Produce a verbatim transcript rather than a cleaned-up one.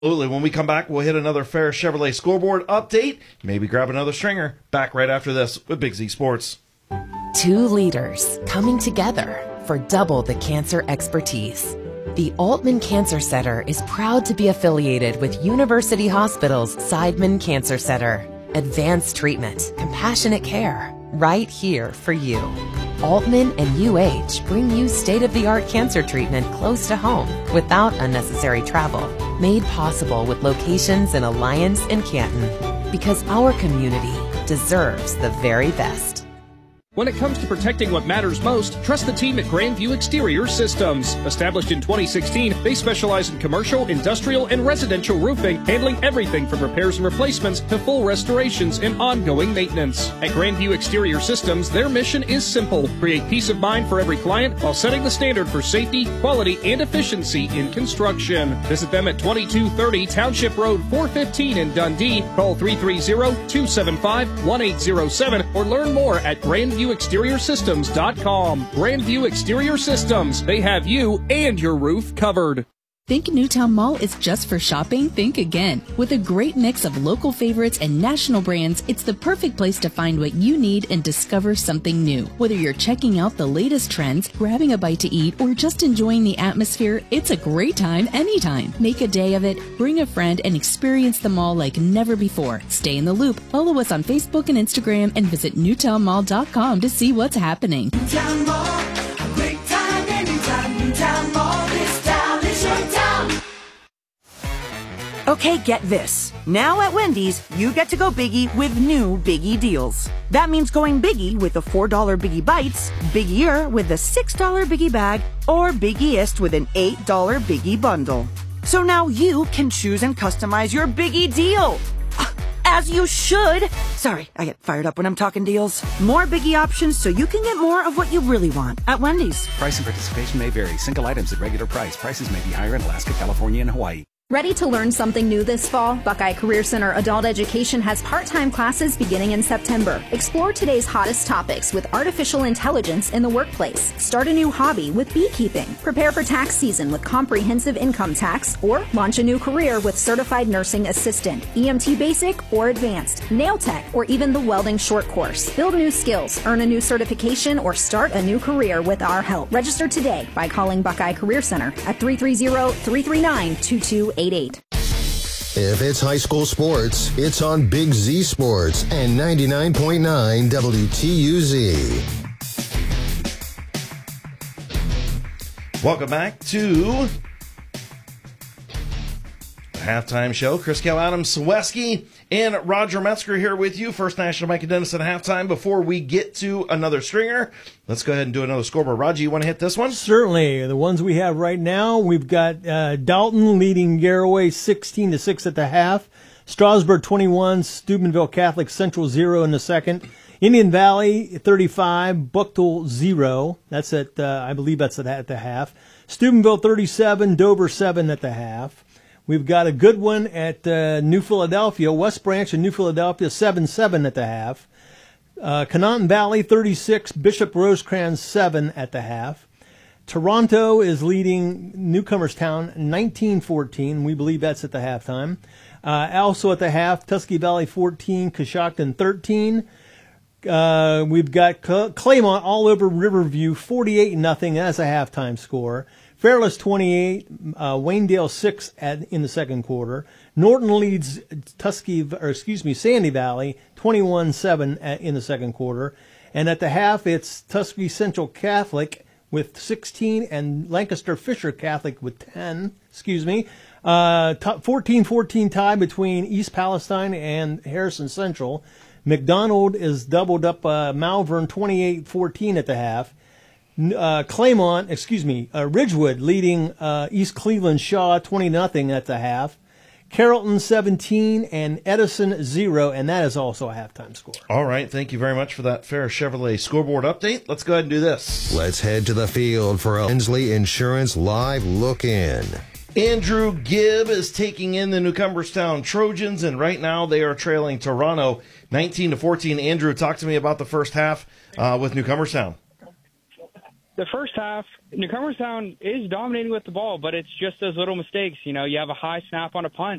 Absolutely. When we come back, we'll hit another Fair Chevrolet scoreboard update. Maybe grab another stringer. Back right after this with Big Z Sports. Two leaders coming together for double the cancer expertise. The Altman Cancer Center is proud to be affiliated with University Hospital's Seidman Cancer Center. Advanced treatment, compassionate care, right here for you. Altman and U H bring you state-of-the-art cancer treatment close to home without unnecessary travel. Made possible with locations in Alliance and Canton. Because our community deserves the very best. When it comes to protecting what matters most, trust the team at Grandview Exterior Systems. Established in twenty sixteen, they specialize in commercial, industrial, and residential roofing, handling everything from repairs and replacements to full restorations and ongoing maintenance. At Grandview Exterior Systems, their mission is simple: create peace of mind for every client while setting the standard for safety, quality, and efficiency in construction. Visit them at twenty-two thirty Township Road four fifteen in Dundee. Call three three zero, two seven five, one eight zero seven or learn more at Grandview Exterior Systems dot com. Grandview Exterior Systems. They have you and your roof covered. Think Newtown Mall is just for shopping? Think again. With a great mix of local favorites and national brands, it's the perfect place to find what you need and discover something new. Whether you're checking out the latest trends, grabbing a bite to eat, or just enjoying the atmosphere, it's a great time anytime. Make a day of it, bring a friend, and experience the mall like never before. Stay in the loop. Follow us on Facebook and Instagram and visit newtown mall dot com to see what's happening. Newtown Mall, a great time anytime. Newtown Mall, this town is your town. Okay, get this. Now at Wendy's, you get to go biggie with new Biggie deals. That means going biggie with the four dollar Biggie Bites, biggier with the six dollar Biggie Bag, or biggiest with an eight dollar Biggie Bundle. So now you can choose and customize your Biggie deal. As you should. Sorry, I get fired up when I'm talking deals. More Biggie options so you can get more of what you really want at Wendy's. Price and participation may vary. Single items at regular price. Prices may be higher in Alaska, California, and Hawaii. Ready to learn something new this fall? Buckeye Career Center Adult Education has part-time classes beginning in September. Explore today's hottest topics with artificial intelligence in the workplace. Start a new hobby with beekeeping. Prepare for tax season with comprehensive income tax, or launch a new career with certified nursing assistant, E M T basic or advanced, nail tech, or even the welding short course. Build new skills, earn a new certification, or start a new career with our help. Register today by calling Buckeye Career Center at three three zero, three three nine, two two eight eight. If it's high school sports, it's on Big Z Sports and ninety-nine point nine W T U Z. Welcome back to the halftime show. Chris Kell, Adam Sweski, and Roger Metzger here with you. First National Bank of Denison halftime. Before we get to another stringer, let's go ahead and do another scoreboard. Roger, you want to hit this one? Certainly. The ones we have right now, we've got uh, Dalton leading Garaway sixteen to six at the half. Strasburg twenty-one, Steubenville Catholic Central zero in the second. Indian Valley thirty-five, Buchtel zero. That's at, uh, I believe that's at, at the half. Steubenville thirty-seven, Dover seven at the half. We've got a good one at uh, New Philadelphia, West Branch and New Philadelphia seven seven at the half. Uh, Conotton Valley thirty-six, Bishop Rosecrans seven at the half. Toronto is leading Newcomerstown nineteen fourteen. We believe that's at the halftime. Uh, also at the half, Tuskegee Valley fourteen, Coshocton thirteen. Uh, we've got Cl- Claymont all over Riverview forty-eight nothing. That's a halftime score. Fairless twenty-eight, uh, Waynedale six at, in the second quarter. Norton leads Tuskegee, or excuse me, Sandy Valley twenty-one seven in the second quarter. And at the half, it's Tuskegee Central Catholic with sixteen and Lancaster Fisher Catholic with ten, excuse me. Uh, fourteen fourteen tie between East Palestine and Harrison Central. McDonald is doubled up uh, Malvern twenty-eight fourteen at the half. Uh, Claymont, excuse me, uh, Ridgewood leading uh, East Cleveland Shaw twenty nothing at the half. Carrollton seventeen and Edison zero, and that is also a halftime score. All right, thank you very much for that Fair Chevrolet scoreboard update. Let's go ahead and do this. Let's head to the field for a Hensley Insurance Live Look-In. Andrew Gibb is taking in the Newcomerstown Trojans, and right now they are trailing Toronto nineteen to fourteen. Andrew, talk to me about the first half uh, with Newcomerstown. the first half, Newcomerstown is dominating with the ball, but it's just those little mistakes. You know, you have a high snap on a punt,